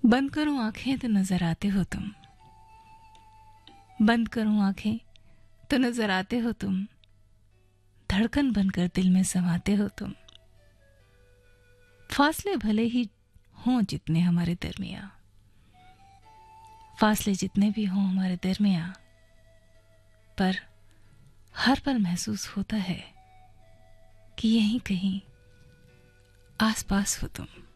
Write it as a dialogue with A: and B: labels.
A: बंद करूं आंखें तो नजर आते हो तुम। बंद करूं आंखें तो नजर आते हो तुम। धड़कन बनकर दिल में समाते हो तुम। फासले भले ही हों जितने हमारे दरमियां, फासले जितने भी हों हमारे दरमियां, पर हर पल महसूस होता है कि यहीं कहीं आसपास हो तुम।